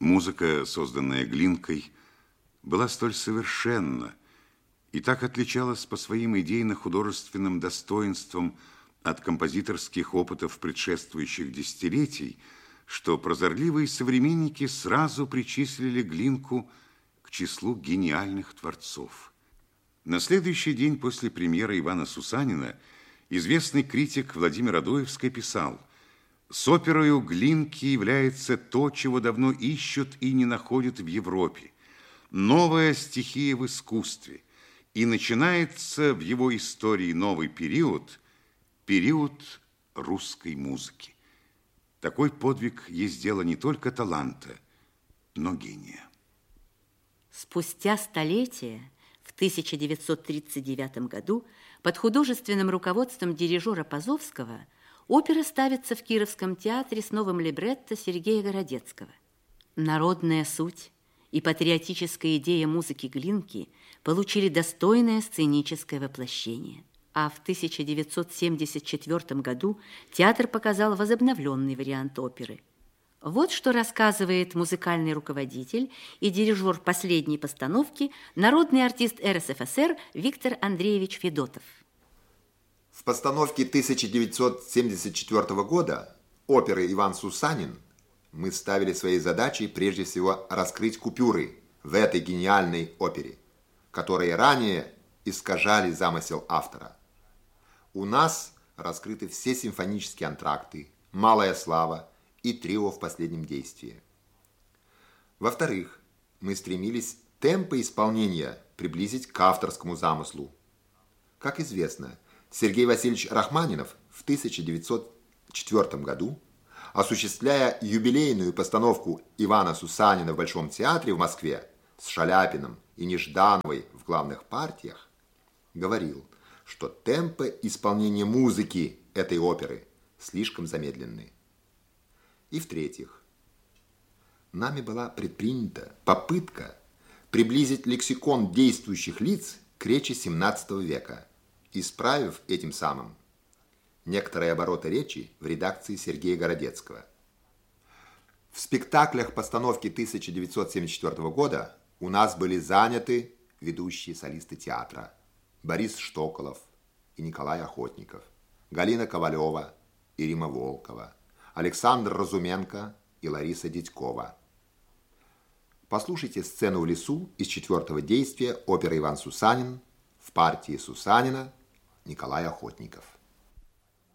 Музыка, созданная Глинкой, была столь совершенна и так отличалась по своим идейно-художественным достоинствам от композиторских опытов предшествующих десятилетий, что прозорливые современники сразу причислили Глинку к числу гениальных творцов. На следующий день после премьеры Ивана Сусанина известный критик Владимир Адоевский писал: «С оперою Глинки является то, чего давно ищут и не находят в Европе. Новая стихия в искусстве. И начинается в его истории новый период, период русской музыки. Такой подвиг есть дело не только таланта, но гения». Спустя столетия, в 1939 году, под художественным руководством дирижера Пазовского опера ставится в Кировском театре с новым либретто Сергея Городецкого. Народная суть и патриотическая идея музыки Глинки получили достойное сценическое воплощение. А в 1974 году театр показал возобновленный вариант оперы. Вот что рассказывает музыкальный руководитель и дирижер последней постановки, народный артист РСФСР Виктор Андреевич Федотов. В постановке 1974 года оперы «Иван Сусанин» мы ставили своей задачей прежде всего раскрыть купюры в этой гениальной опере, которые ранее искажали замысел автора. У нас раскрыты все симфонические антракты, малая слава и трио в последнем действии. Во-вторых, мы стремились темпы исполнения приблизить к авторскому замыслу. Как известно, Сергей Васильевич Рахманинов в 1904 году, осуществляя юбилейную постановку Ивана Сусанина в Большом театре в Москве с Шаляпиным и Неждановой в главных партиях, говорил, что темпы исполнения музыки этой оперы слишком замедленны. И в-третьих, нами была предпринята попытка приблизить лексикон действующих лиц к речи XVII века, исправив этим самым некоторые обороты речи в редакции Сергея Городецкого. В спектаклях постановки 1974 года у нас были заняты ведущие солисты театра Борис Штоколов и Николай Охотников, Галина Ковалева и Рима Волкова, Александр Разуменко и Лариса Дядькова. Послушайте сцену в лесу из 4-го действия оперы «Иван Сусанин» в партии Сусанина Николай Охотников.